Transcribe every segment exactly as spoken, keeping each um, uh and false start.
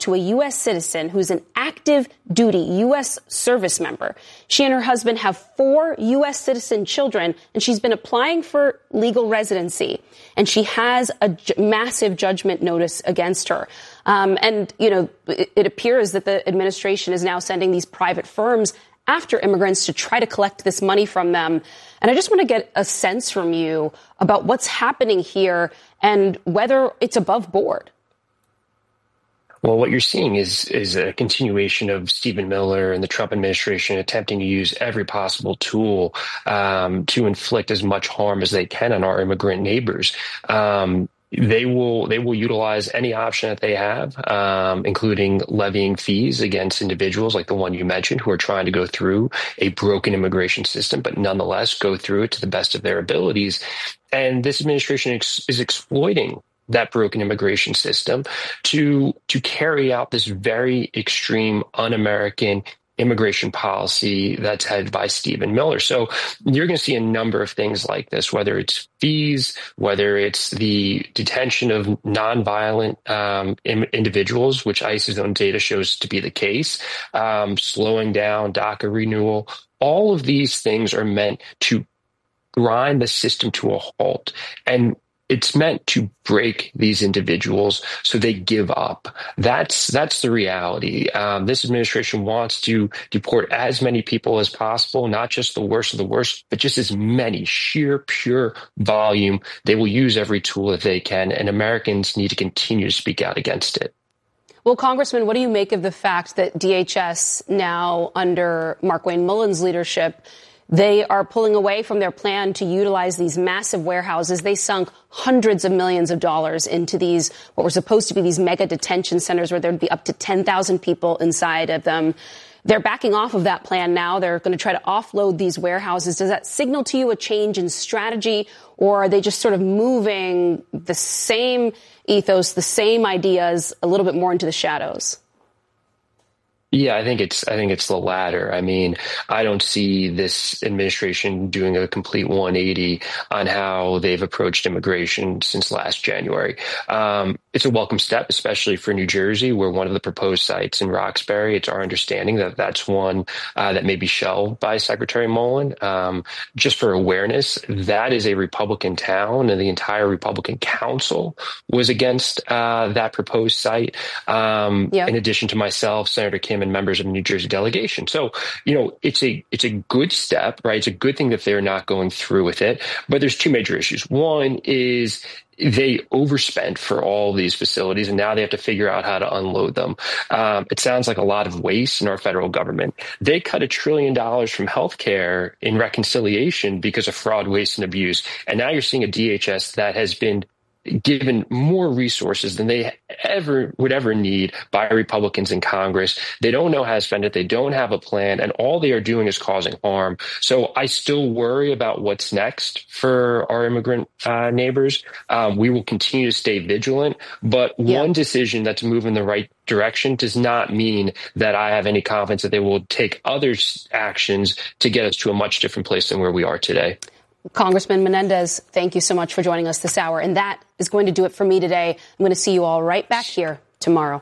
to a U S citizen who's an active duty U S service member. She and her husband have four U S citizen children, and she's been applying for legal residency. And she has a j- massive judgment notice against her. Um, and, you know, it, it appears that the administration is now sending these private firms after immigrants to try to collect this money from them. And I just want to get a sense from you about what's happening here and whether it's above board. Well, what you're seeing is is a continuation of Stephen Miller and the Trump administration attempting to use every possible tool um, to inflict as much harm as they can on our immigrant neighbors. Um, They will they will utilize any option that they have, um, including levying fees against individuals like the one you mentioned who are trying to go through a broken immigration system, but nonetheless go through it to the best of their abilities. And this administration ex- is exploiting that broken immigration system to to carry out this very extreme, un-American immigration policy that's headed by Stephen Miller. So you're going to see a number of things like this, whether it's fees, whether it's the detention of nonviolent um, im- individuals, which ICE's own data shows to be the case, um, slowing down DACA renewal. All of these things are meant to grind the system to a halt. And it's meant to break these individuals so they give up. That's that's the reality. Um, this administration wants to deport as many people as possible, not just the worst of the worst, but just as many, sheer, pure volume. They will use every tool that they can, and Americans need to continue to speak out against it. Well, Congressman, what do you make of the fact that D H S now, under Markwayne Mullin's leadership, they are pulling away from their plan to utilize these massive warehouses? They sunk hundreds of millions of dollars into these, what were supposed to be these mega detention centers where there'd be up to ten thousand people inside of them. They're backing off of that plan now. They're going to try to offload these warehouses. Does that signal to you a change in strategy, or are they just sort of moving the same ethos, the same ideas, a little bit more into the shadows? Yeah, I think it's I think it's the latter. I mean, I don't see this administration doing a complete one eighty on how they've approached immigration since last January. Um, it's a welcome step, especially for New Jersey, where one of the proposed sites in Roxbury. It's our understanding that that's one uh, that may be shelved by Secretary Mullin. Um, just for awareness, that is a Republican town, and the entire Republican council was against uh, that proposed site. Um, yep. In addition to myself, Senator Kim, and members of the New Jersey delegation. So, you know, it's a it's a good step, right? It's a good thing that they're not going through with it. But there's two major issues. One is they overspent for all these facilities, and now they have to figure out how to unload them. Um, it sounds like a lot of waste in our federal government. They cut a trillion dollars from healthcare in reconciliation because of fraud, waste, and abuse. And now you're seeing a D H S that has been given more resources than they ever would ever need by Republicans in Congress. They don't know how to spend it. They don't have a plan, and all they are doing is causing harm. So I still worry about what's next for our immigrant uh, neighbors. Um, we will continue to stay vigilant, but yeah. one decision that's moving in the right direction does not mean that I have any confidence that they will take other actions to get us to a much different place than where we are today. Congressman Menendez, thank you so much for joining us this hour. And that is going to do it for me today. I'm going to see you all right back here tomorrow.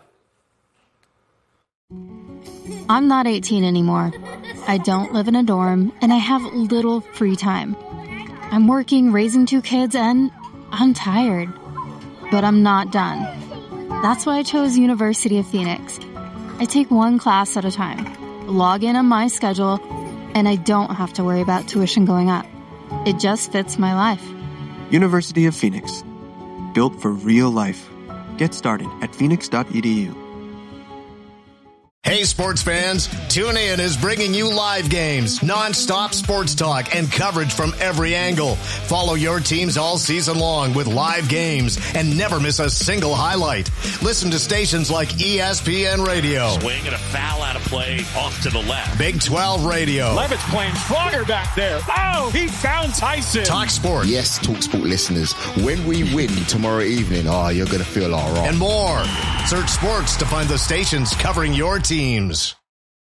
I'm not eighteen anymore. I don't live in a dorm, and I have little free time. I'm working, raising two kids, and I'm tired. But I'm not done. That's why I chose University of Phoenix. I take one class at a time, log in on my schedule, and I don't have to worry about tuition going up. It just fits my life. University of Phoenix. Built for real life. Get started at phoenix dot e d u. Hey, sports fans, TuneIn is bringing you live games, non-stop sports talk, and coverage from every angle. Follow your teams all season long with live games and never miss a single highlight. Listen to stations like E S P N Radio. Swing and a foul out of play off to the left. Big twelve Radio. Levitt's playing stronger back there. Oh, he found Tyson. Talk Sport. Yes, Talk Sport listeners, when we win tomorrow evening, oh, you're going to feel all right. And more. Search sports to find the stations covering your team. Teams.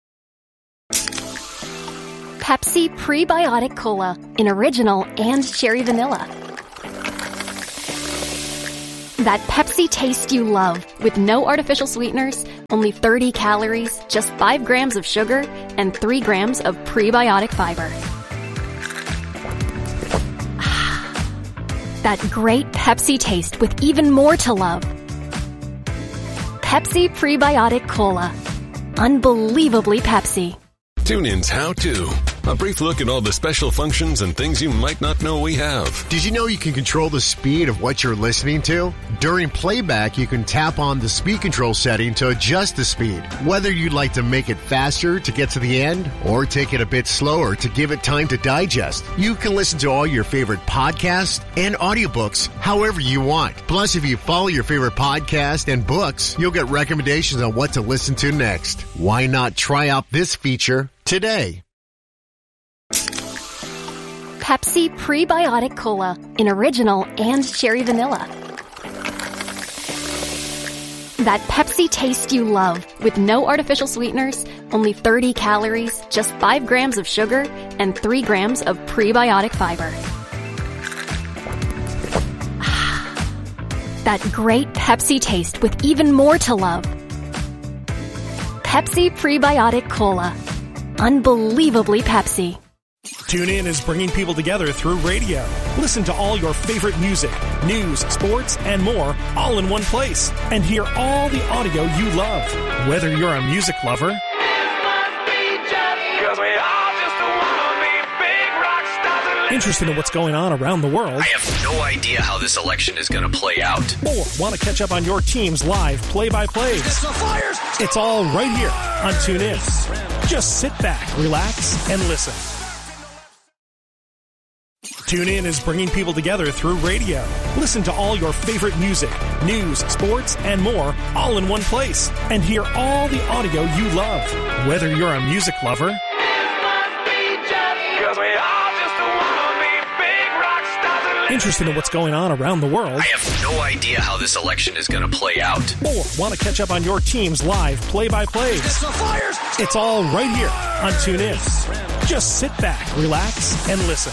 Pepsi Prebiotic Cola in original and cherry vanilla. That Pepsi taste you love, with no artificial sweeteners, only thirty calories, just five grams of sugar, and three grams of prebiotic fiber. That great Pepsi taste with even more to love. Pepsi Prebiotic Cola. Unbelievably Pepsi. TuneIn's How To. A brief look at all the special functions and things you might not know we have. Did you know you can control the speed of what you're listening to? During playback, you can tap on the speed control setting to adjust the speed. Whether you'd like to make it faster to get to the end or take it a bit slower to give it time to digest, you can listen to all your favorite podcasts and audiobooks however you want. Plus, if you follow your favorite podcast and books, you'll get recommendations on what to listen to next. Why not try out this feature today? Pepsi Prebiotic Cola in original and cherry vanilla. That Pepsi taste you love, with no artificial sweeteners, only thirty calories, just five grams of sugar, and three grams of prebiotic fiber. That great Pepsi taste with even more to love. Pepsi Prebiotic Cola. Unbelievably Pepsi. TuneIn is bringing people together through radio. Listen to all your favorite music, news, sports, and more, all in one place. And hear all the audio you love. Whether you're a music lover interested in what's going on around the world, I have no idea how this election is going to play out, or want to catch up on your team's live play-by-plays, it's all right here on TuneIn. Just sit back, relax, and listen. TuneIn is bringing people together through radio. Listen to all your favorite music, news, sports, and more, all in one place. And hear all the audio you love. Whether you're a music lover interested in what's going on around the world, I have no idea how this election is going to play out, or want to catch up on your team's live play-by-plays, it's all right here on TuneIn. Just sit back, relax, and listen.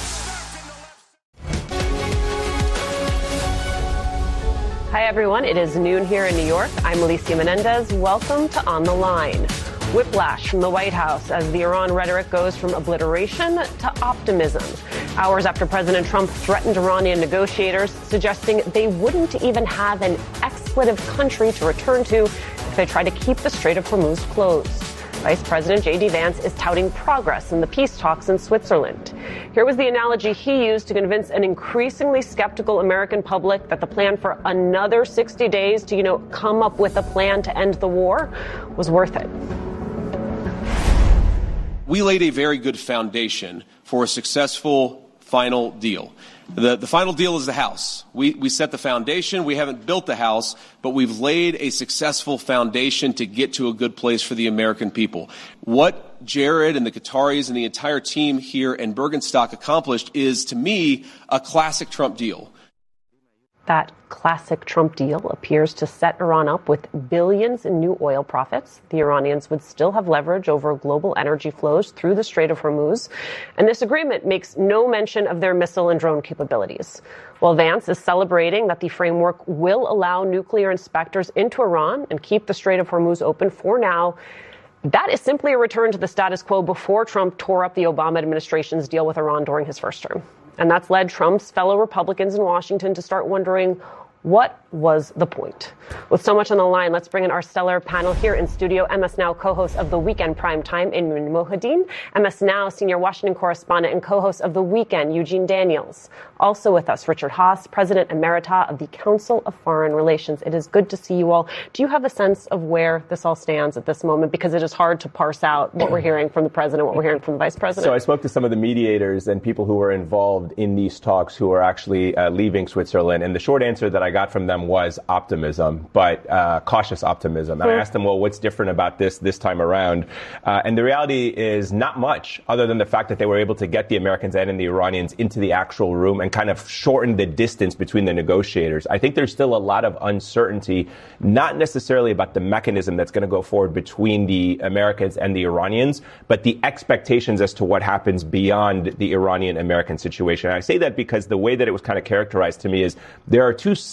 Hi, everyone. It is noon here in New York. I'm Alicia Menendez. Welcome to On the Line. Whiplash from the White House as the Iran rhetoric goes from obliteration to optimism. Hours after President Trump threatened Iranian negotiators, suggesting they wouldn't even have an expletive country to return to if they try to keep the Strait of Hormuz closed. Vice President J D Vance is touting progress in the peace talks in Switzerland. Here was the analogy he used to convince an increasingly skeptical American public that the plan for another sixty days to, you know, come up with a plan to end the war was worth it. We laid a very good foundation for a successful final deal. The, the final deal is the house. We, we set the foundation. We haven't built the house, but we've laid a successful foundation to get to a good place for the American people. What Jared and the Qataris and the entire team here in Bergenstock accomplished is, to me, a classic Trump deal. That classic Trump deal appears to set Iran up with billions in new oil profits. The Iranians would still have leverage over global energy flows through the Strait of Hormuz. And this agreement makes no mention of their missile and drone capabilities. While Vance is celebrating that the framework will allow nuclear inspectors into Iran and keep the Strait of Hormuz open for now, that is simply a return to the status quo before Trump tore up the Obama administration's deal with Iran during his first term. And that's led Trump's fellow Republicans in Washington to start wondering, what was the point? With so much on the line, let's bring in our stellar panel here in studio. M S Now co-host of The Weekend Primetime, Imran Mohideen. M S Now senior Washington correspondent and co-host of The Weekend, Eugene Daniels. Also with us, Richard Haass, President Emerita of the Council of Foreign Relations. It is good to see you all. Do you have a sense of where this all stands at this moment? Because it is hard to parse out what we're hearing from the president, what we're hearing from the vice president. So I spoke to some of the mediators and people who were involved in these talks who are actually uh, leaving Switzerland. And the short answer that I got from them was optimism, but uh, cautious optimism. And I asked them, well, what's different about this this time around? Uh, and the reality is not much, other than the fact that they were able to get the Americans and the Iranians into the actual room and kind of shorten the distance between the negotiators. I think there's still a lot of uncertainty, not necessarily about the mechanism that's going to go forward between the Americans and the Iranians, but the expectations as to what happens beyond the Iranian-American situation. And I say that because the way that it was kind of characterized to me is there are two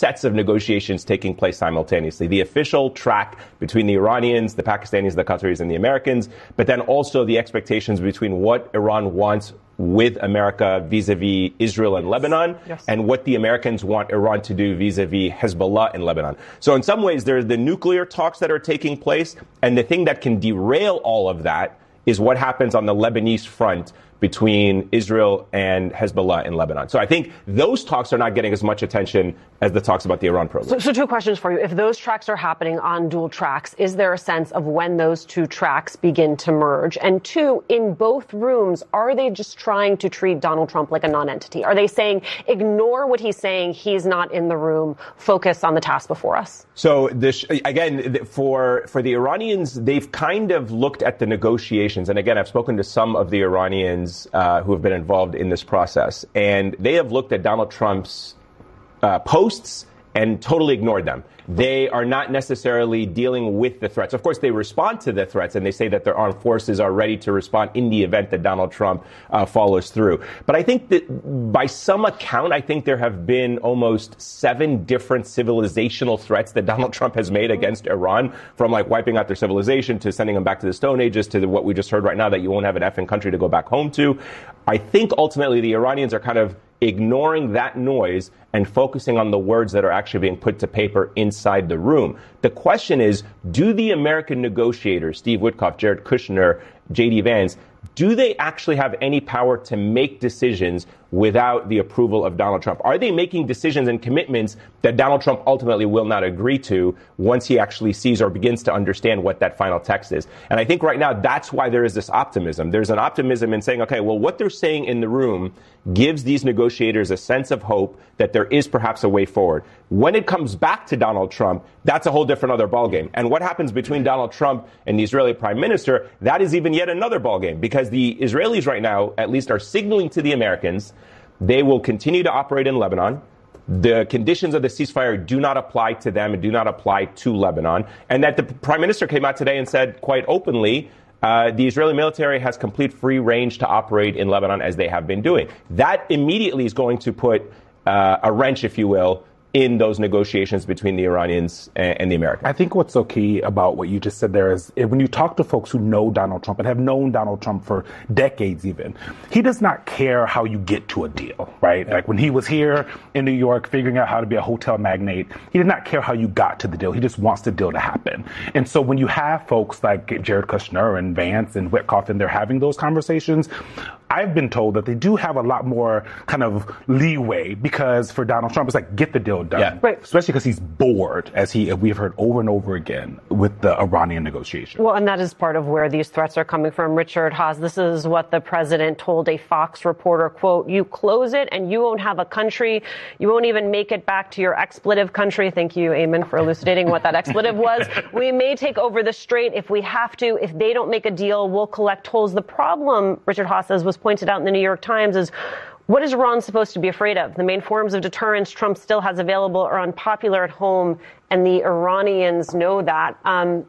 sets of negotiations taking place simultaneously. The official track between the Iranians, the Pakistanis, the Qataris, and the Americans, but then also the expectations between what Iran wants with America vis-a-vis Israel and Lebanon, yes. and what the Americans want Iran to do vis-a-vis Hezbollah in Lebanon. So in some ways, there's the nuclear talks that are taking place, and the thing that can derail all of that is what happens on the Lebanese front between Israel and Hezbollah in Lebanon. So I think those talks are not getting as much attention as the talks about the Iran program. So, so two questions for you. If those tracks are happening on dual tracks, is there a sense of when those two tracks begin to merge? And two, in both rooms, are they just trying to treat Donald Trump like a non-entity? Are they saying, ignore what he's saying, he's not in the room, focus on the task before us? So this, again, for, for the Iranians, they've kind of looked at the negotiations. And again, I've spoken to some of the Iranians Uh, who have been involved in this process. And they have looked at Donald Trump's uh, posts and totally ignored them. They are not necessarily dealing with the threats. Of course, they respond to the threats, and they say that their armed forces are ready to respond in the event that Donald Trump uh, follows through. But I think that by some account, I think there have been almost seven different civilizational threats that Donald Trump has made against Iran, from like wiping out their civilization to sending them back to the Stone Ages to the, what we just heard right now, that you won't have an effing country to go back home to. I think ultimately the Iranians are kind of ignoring that noise and focusing on the words that are actually being put to paper inside the room. The question is, do the American negotiators, Steve Witkoff, Jared Kushner, J D Vance, do they actually have any power to make decisions without the approval of Donald Trump? Are they making decisions and commitments that Donald Trump ultimately will not agree to once he actually sees or begins to understand what that final text is? And I think right now that's why there is this optimism. There's an optimism in saying, okay, well, what they're saying in the room gives these negotiators a sense of hope that there is perhaps a way forward. When it comes back to Donald Trump, that's a whole different other ballgame. And what happens between Donald Trump and the Israeli prime minister, that is even yet another ballgame, because the Israelis right now at least are signaling to the Americans they will continue to operate in Lebanon. The conditions of the ceasefire do not apply to them and do not apply to Lebanon. And that the prime minister came out today and said quite openly, uh, the Israeli military has complete free range to operate in Lebanon as they have been doing. That immediately is going to put uh, a wrench, if you will, in those negotiations between the Iranians and, and the Americans. I think what's so key about what you just said there is when you talk to folks who know Donald Trump and have known Donald Trump for decades even, he does not care how you get to a deal, right? Yeah. Like when he was here in New York figuring out how to be a hotel magnate, he did not care how you got to the deal. He just wants the deal to happen. And so when you have folks like Jared Kushner and Vance and Witkoff and they're having those conversations, I've been told that they do have a lot more kind of leeway, because for Donald Trump, it's like, get the deal done. Yeah. Right. Especially because he's bored, as he we've heard over and over again, with the Iranian negotiation. Well, and that is part of where these threats are coming from. Richard Haass, this is what the president told a Fox reporter, quote, you close it and you won't have a country. You won't even make it back to your expletive country. Thank you, Eamon, for elucidating what that expletive was. We may take over the strait if we have to. If they don't make a deal, we'll collect tolls. The problem, Richard Haass says, was pointed out in the New York Times, is what is Iran supposed to be afraid of? The main forms of deterrence Trump still has available are unpopular at home, and the Iranians know that. Um,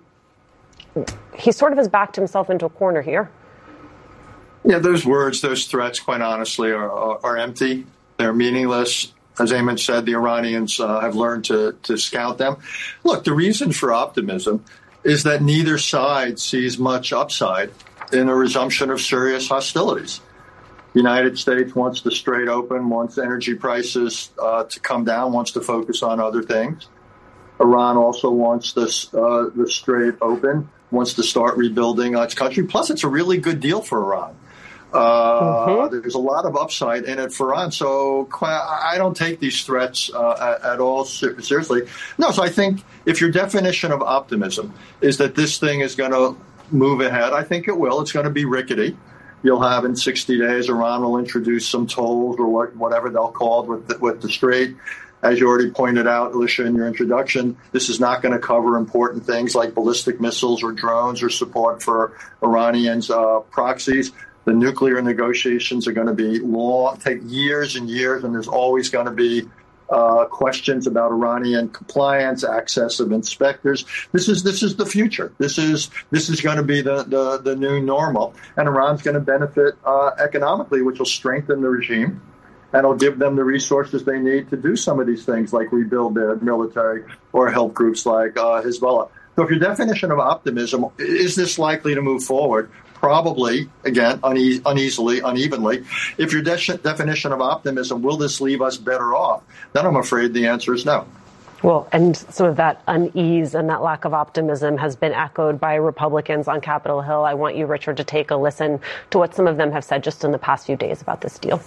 he sort of has backed himself into a corner here. Yeah, those words, those threats, quite honestly, are, are, are empty. They're meaningless. As Eamon said, the Iranians uh, have learned to, to scout them. Look, the reason for optimism is that neither side sees much upside in a resumption of serious hostilities. The United States wants the strait open, wants energy prices uh, to come down, wants to focus on other things. Iran also wants this, uh, the strait open, wants to start rebuilding its country. Plus, it's a really good deal for Iran. Uh, mm-hmm. There's a lot of upside in it for Iran. So I don't take these threats uh, at all seriously. No, so I think if your definition of optimism is that this thing is going to move ahead, I think it will. It's going to be rickety. You'll have in sixty days, Iran will introduce some tolls or what, whatever they'll call it with the, with the strait. As you already pointed out, Alicia, in your introduction, this is not going to cover important things like ballistic missiles or drones or support for Iranians' uh, proxies. The nuclear negotiations are going to be long, take years and years, and there's always going to be uh, questions about Iranian compliance, access of inspectors. This is this is the future. This is this is going to be the, the, the new normal, and Iran's going to benefit uh, economically, which will strengthen the regime. and it'll give them the resources they need to do some of these things, like rebuild their military or help groups like uh, Hezbollah. So if your definition of optimism, is this likely to move forward? Probably, again, une- uneasily, unevenly. If your de- definition of optimism, will this leave us better off? Then I'm afraid the answer is no. Well, and some of that unease and that lack of optimism has been echoed by Republicans on Capitol Hill. I want you, Richard, to take a listen to what some of them have said just in the past few days about this deal.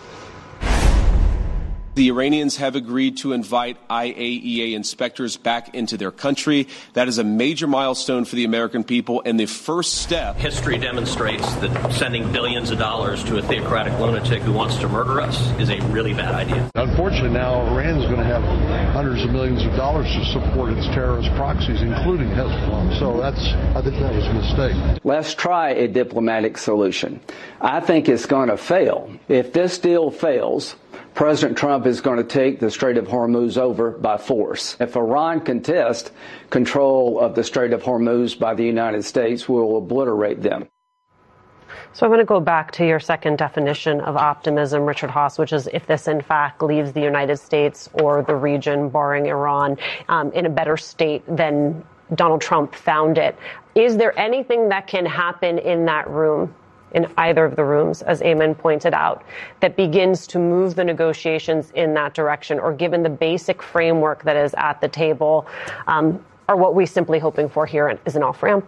The Iranians have agreed to invite I A E A inspectors back into their country. That is a major milestone for the American people and the first step. History demonstrates that sending billions of dollars to a theocratic lunatic who wants to murder us is a really bad idea. Unfortunately, now Iran is going to have hundreds of millions of dollars to support its terrorist proxies, including Hezbollah. So that's, I think that was a mistake. Let's try a diplomatic solution. I think it's going to fail. If this deal fails, President Trump is going to take the Strait of Hormuz over by force. If Iran contests control of the Strait of Hormuz by the United States, we will obliterate them. So I want to go back to your second definition of optimism, Richard Haass, which is if this in fact leaves the United States or the region, barring Iran, um, in a better state than Donald Trump found it. Is there anything that can happen in that room, in either of the rooms, as Ayman pointed out, that begins to move the negotiations in that direction, or given the basic framework that is at the table, um, are what we simply hoping for here is an off-ramp?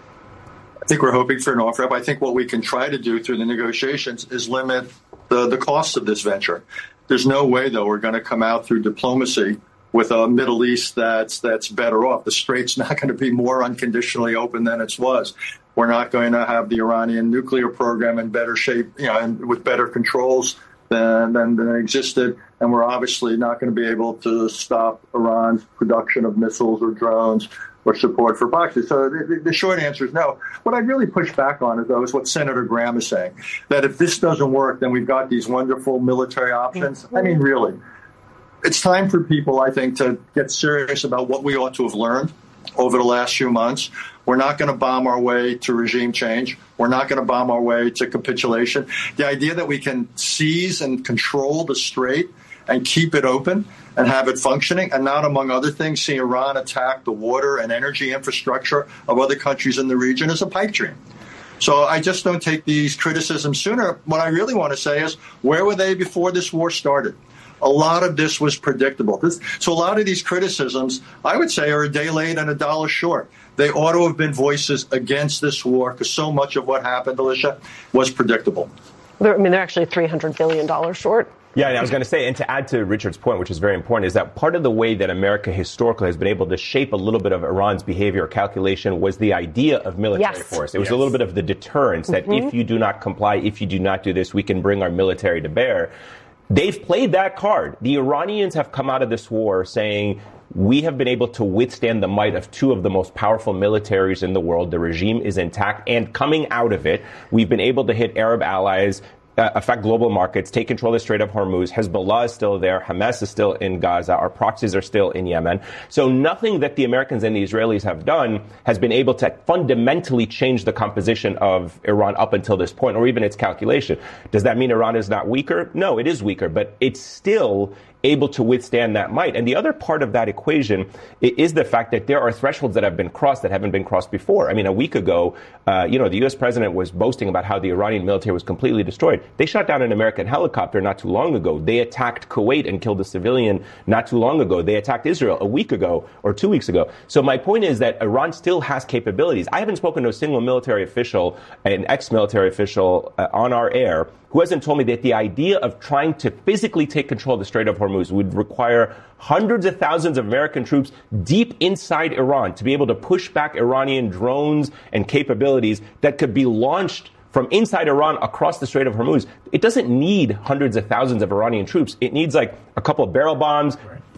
I think we're hoping for an off-ramp. I think what we can try to do through the negotiations is limit the, the costs of this venture. There's no way, though, we're going to come out through diplomacy with a Middle East that's that's better off. The Strait's not going to be more unconditionally open than it was. We're not going to have the Iranian nuclear program in better shape, you know, and with better controls than, than, than existed. And we're obviously not going to be able to stop Iran's production of missiles or drones or support for proxies. So the, the short answer is no. What I'd really push back on, though, is what Senator Graham is saying, that if this doesn't work, then we've got these wonderful military options. I mean, really, it's time for people, I think, to get serious about what we ought to have learned over the last few months. We're not going to bomb our way to regime change. We're not going to bomb our way to capitulation. The idea that we can seize and control the Strait and keep it open and have it functioning, and not, among other things, see Iran attack the water and energy infrastructure of other countries in the region is a pipe dream. So I just don't take these criticisms sooner. What I really want to say is, where were they before this war started? A lot of this was predictable. This, so a lot of these criticisms, I would say, are a day late and a dollar short. They ought to have been voices against this war, because so much of what happened, Alicia, was predictable. They're, I mean, they're actually three hundred billion dollars short. Yeah, and I was going to say, and to add to Richard's point, which is very important, is that part of the way that America historically has been able to shape a little bit of Iran's behavior or calculation was the idea of military yes. force. It was yes. a little bit of the deterrence mm-hmm. that if you do not comply, if you do not do this, we can bring our military to bear. They've played that card. The Iranians have come out of this war saying, we have been able to withstand the might of two of the most powerful militaries in the world. The regime is intact, and coming out of it, we've been able to hit Arab allies, Uh, affect global markets, take control of the Strait of Hormuz. Hezbollah is still there. Hamas is still in Gaza. Our proxies are still in Yemen. So nothing that the Americans and the Israelis have done has been able to fundamentally change the composition of Iran up until this point, or even its calculation. Does that mean Iran is not weaker? No, it is weaker, but it's still able to withstand that might. And the other part of that equation is the fact that there are thresholds that have been crossed that haven't been crossed before. I mean, a week ago, uh, you know, the U S president was boasting about how the Iranian military was completely destroyed. They shot down an American helicopter not too long ago. They attacked Kuwait and killed a civilian not too long ago. They attacked Israel a week ago or two weeks ago. So my point is that Iran still has capabilities. I haven't spoken to a single military official, an ex-military official uh, on our air, who hasn't told me that the idea of trying to physically take control of the Strait of Hormuz would require hundreds of thousands of American troops deep inside Iran to be able to push back Iranian drones and capabilities that could be launched from inside Iran across the Strait of Hormuz. It doesn't need hundreds of thousands of Iranian troops. It needs like a couple of barrel bombs,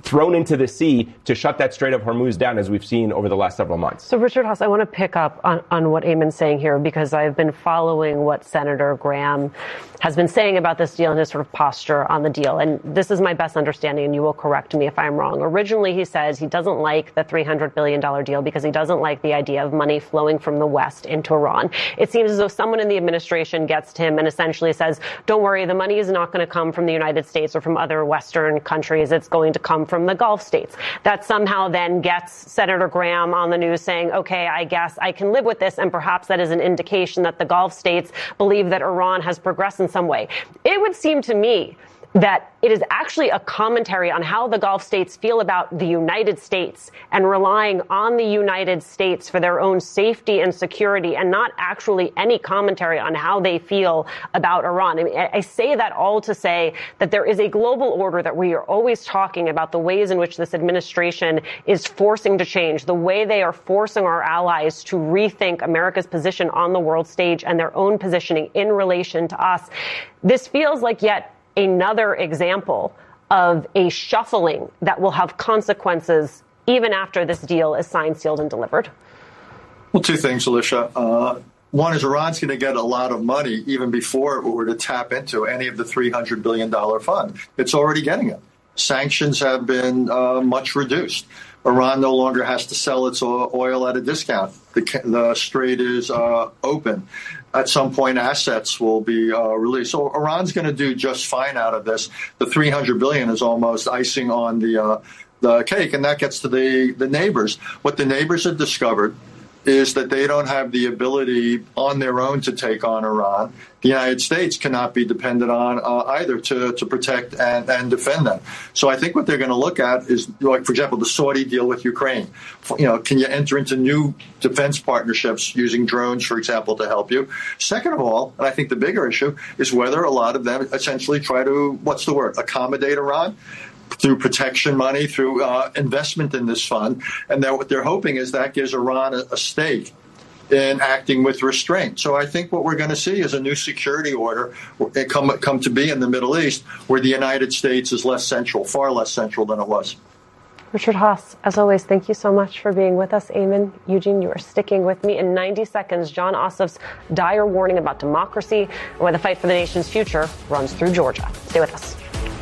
thrown into the sea to shut that Strait of Hormuz down, as we've seen over the last several months. So, Richard Haass, I want to pick up on, on what Eamon's saying here, because I've been following what Senator Graham has been saying about this deal and his sort of posture on the deal. And this is my best understanding, and you will correct me if I'm wrong. Originally, he says he doesn't like the three hundred billion dollars deal because he doesn't like the idea of money flowing from the West into Iran. It seems as though someone in the administration gets to him and essentially says, don't worry, the money is not going to come from the United States or from other Western countries. It's going to come from the Gulf states. That somehow then gets Senator Graham on the news saying, okay, I guess I can live with this. And perhaps that is an indication that the Gulf states believe that Iran has progressed in some way. It would seem to me that it is actually a commentary on how the Gulf states feel about the United States and relying on the United States for their own safety and security, and not actually any commentary on how they feel about Iran. I mean, I say that all to say that there is a global order that we are always talking about, the ways in which this administration is forcing to change, the way they are forcing our allies to rethink America's position on the world stage and their own positioning in relation to us. This feels like yet another example of a shuffling that will have consequences even after this deal is signed, sealed, and delivered? Well, two things, Alicia. Uh, one is Iran's going to get a lot of money even before it were to tap into any of the three hundred billion dollars fund. It's already getting it. Sanctions have been uh, much reduced. Iran no longer has to sell its oil at a discount. The, the strait is uh, open. At some point, assets will be uh, released. So Iran's going to do just fine out of this. The three hundred billion dollars is almost icing on the uh, the cake, and that gets to the, the neighbors. What the neighbors have discovered is that they don't have the ability on their own to take on Iran. The United States cannot be dependent on uh, either to, to protect and, and defend them. So I think what they're going to look at is, like, for example, the Saudi deal with Ukraine. You know, can you enter into new defense partnerships using drones, for example, to help you? Second of all, and I think the bigger issue, is whether a lot of them essentially try to, what's the word, accommodate Iran through protection money, through uh, investment in this fund. And what they're hoping is that gives Iran a, a stake in acting with restraint. So I think what we're going to see is a new security order come, come to be in the Middle East, where the United States is less central, far less central than it was. Richard Haass, as always, thank you so much for being with us. Eamon, Eugene, you are sticking with me. In ninety seconds, Jon Ossoff's dire warning about democracy and why the fight for the nation's future runs through Georgia. Stay with us.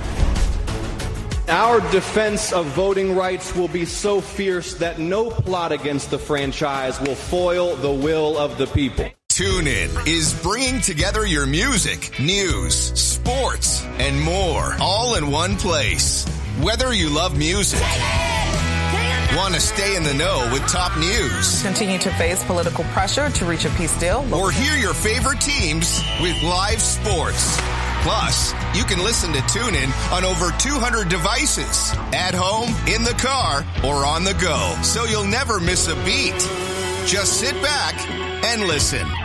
Our defense of voting rights will be so fierce that no plot against the franchise will foil the will of the people. TuneIn is bringing together your music, news, sports, and more, all in one place. Whether you love music, want to stay in the know with top news, continue to face political pressure to reach a peace deal, or hear your favorite teams with live sports. Plus, you can listen to TuneIn on over two hundred devices, at home, in the car, or on the go, so you'll never miss a beat. Just sit back and listen.